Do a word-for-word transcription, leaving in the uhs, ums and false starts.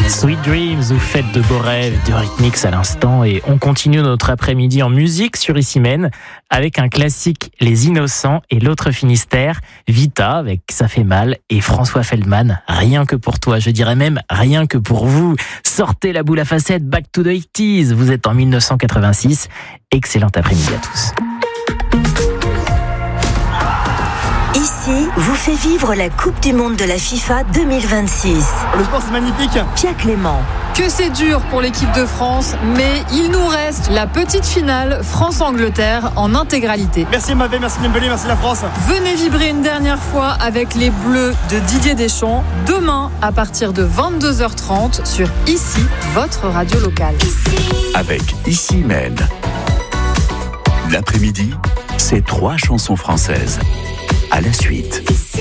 Sweet Dreams ou Fête de beaux rêves de Rhythmix à l'instant, et on continue notre après-midi en musique sur Ici Mène avec un classique, Les Innocents, et l'autre Finistère, Vita avec Ça fait mal, et François Feldman, Rien que pour toi, je dirais même rien que pour vous. Sortez la boule à facettes, back to the eighties, vous êtes en dix-neuf cent quatre-vingt-six. Excellent après-midi à tous. Ici vous fait vivre la Coupe du Monde de la FIFA deux mille vingt-six. Le sport, c'est magnifique. Pierre Clément. Que c'est dur pour l'équipe de France, mais il nous reste la petite finale France-Angleterre en intégralité. Merci Mavé, merci Dembélé, merci la France. Venez vibrer une dernière fois avec les Bleus de Didier Deschamps, demain à partir de vingt-deux heures trente sur Ici, votre radio locale. Avec Ici Mène. L'après-midi, c'est trois chansons françaises. À la suite.